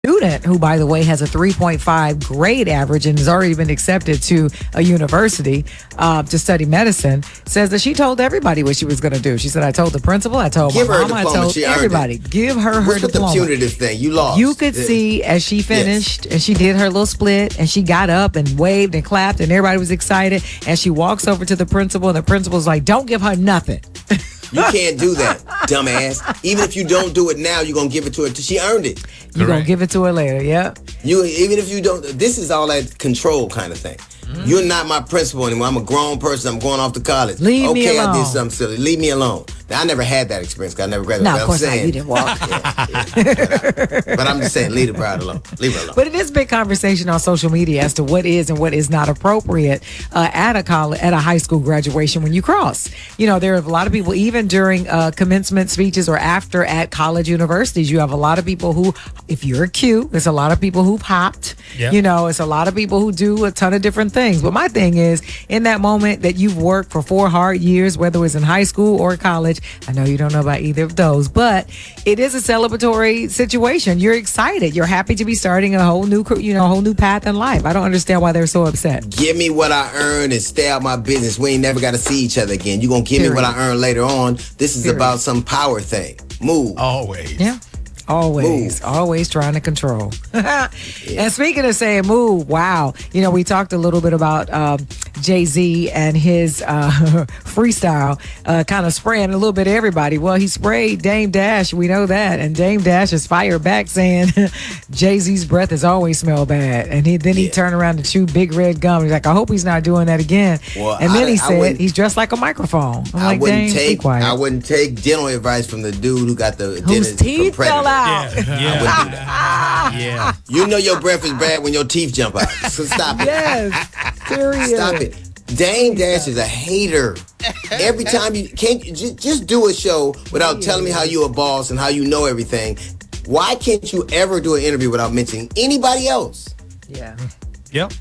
student who, by the way, has a 3.5 grade average and has already been accepted to a university to study medicine, says that she told everybody what she was going to do. She said, I told the principal, I told Give my her a mama, I diploma. told She earned everybody. it. Give her What's with the diploma. punitive thing? You lost. You could see as she finished and she did her little split and she got up and waved and clapped and everybody was excited. And she walks over to the principal and the principal's like, don't give her nothing. You can't do that, dumbass. Even if you don't do it now, you're going to give it to her. She earned it. You're going to give it to her later, yeah. Even if you don't, this is all that control kind of thing. You're not my principal anymore. I'm a grown person. I'm going off to college. Leave me alone. I did something silly. Leave me alone. Now, I never had that experience because I never graduated. No, of course not. You didn't walk. But I'm just saying, leave the bride alone. Leave her alone. But it is a big conversation on social media as to what is and what is not appropriate at a high school graduation when you cross. You know, there are a lot of people, even during commencement speeches or after at college universities, you have a lot of people who, if you're cute, there's a lot of people who popped. Yep. You know, it's a lot of people who do a ton of different things. But my thing is, in that moment that you've worked for 4 hard years, whether it was in high school or college, I know you don't know about either of those, but it is a celebratory situation. You're excited. You're happy to be starting a whole new path in life. I don't understand why they're so upset. Give me what I earned and stay out my business. We ain't never got to see each other again. You're going to give me what I earned later on. This is about some power thing. Move. Always. Yeah. Always trying to control. And speaking of saying move, wow. You know, we talked a little bit about Jay-Z and his freestyle kind of spraying a little bit of everybody. Well, he sprayed Dame Dash. We know that. And Dame Dash is fired back saying Jay-Z's breath has always smelled bad. And he turned around to chew big red gum. He's like, I hope he's not doing that again. Well, and then he said he's dressed like a microphone. I'm like, Dame, be quiet. I wouldn't take dental advice from the dude who got the whose teeth fell out. Yeah. I wouldn't do that. Yeah. You know your breath is bad when your teeth jump out. So stop it. Yes. Period. Stop it. Dame Dash is a hater. Every time you can't just do a show without telling me how you a boss and how you know everything. Why can't you ever do an interview without mentioning anybody else? Yeah. Yep.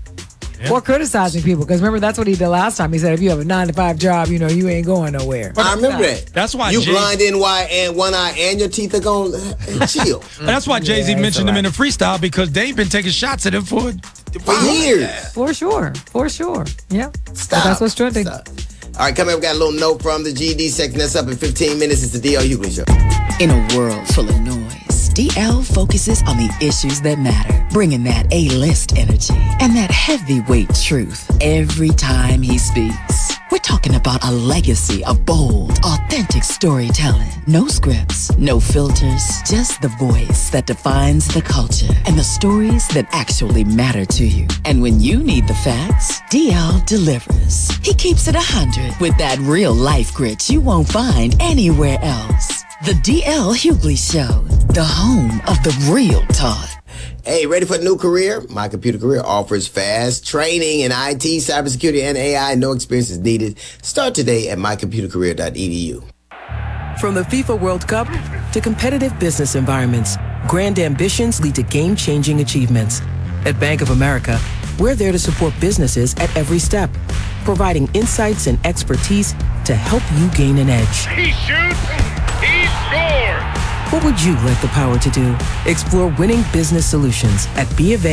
Or criticizing people, because remember that's what he did last time. He said if you have a 9-to-5 job, you know you ain't going nowhere. I remember that. That's why you blind in one eye and your teeth are going chill. That's why Jay-Z mentioned him in the freestyle, because they've been taking shots at him for years. For sure. Yeah. Stop. But that's what's trending. Stop. All right, coming up, we got a little note from the GD section. That's up in 15 minutes. It's the D.L. Hughley Show. In a world full of noise, DL focuses on the issues that matter, bringing that A-list energy and that heavyweight truth every time he speaks. We're talking about a legacy of bold, authentic storytelling. No scripts, no filters, just the voice that defines the culture and the stories that actually matter to you. And when you need the facts, DL delivers. He keeps it 100 with that real life grit you won't find anywhere else. The DL Hughley Show, the home of the real talk. Hey, ready for a new career? My Computer Career offers fast training in IT, cybersecurity, and AI. No experience is needed. Start today at mycomputercareer.edu. From the FIFA World Cup to competitive business environments, grand ambitions lead to game-changing achievements. At Bank of America, we're there to support businesses at every step, providing insights and expertise to help you gain an edge. He shoots, he scores! What would you like the power to do? Explore winning business solutions at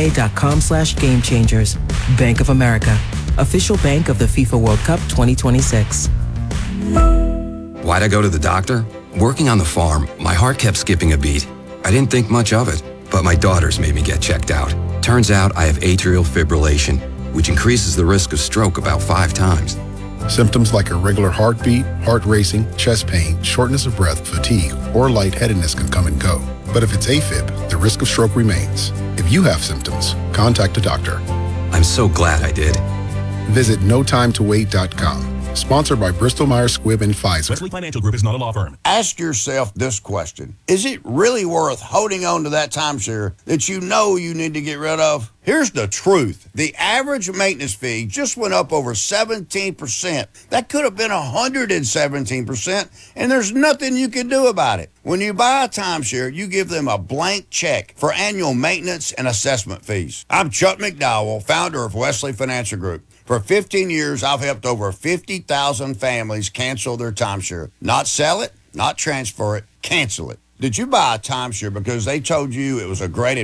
BofA.com/gamechangers. Bank of America, official bank of the FIFA World Cup 2026. Why'd I go to the doctor? Working on the farm, my heart kept skipping a beat. I didn't think much of it, but my daughters made me get checked out. Turns out I have atrial fibrillation, which increases the risk of stroke about 5 times. Symptoms like irregular heartbeat, heart racing, chest pain, shortness of breath, fatigue, or lightheadedness can come and go. But if it's AFib, the risk of stroke remains. If you have symptoms, contact a doctor. I'm so glad I did. Visit notimetowait.com. Sponsored by Bristol Myers Squibb and Pfizer. Wesley Financial Group is not a law firm. Ask yourself this question. Is it really worth holding on to that timeshare that you know you need to get rid of? Here's the truth. The average maintenance fee just went up over 17%. That could have been 117%, and there's nothing you can do about it. When you buy a timeshare, you give them a blank check for annual maintenance and assessment fees. I'm Chuck McDowell, founder of Wesley Financial Group. For 15 years, I've helped over 50,000 families cancel their timeshare. Not sell it, not transfer it, cancel it. Did you buy a timeshare because they told you it was a great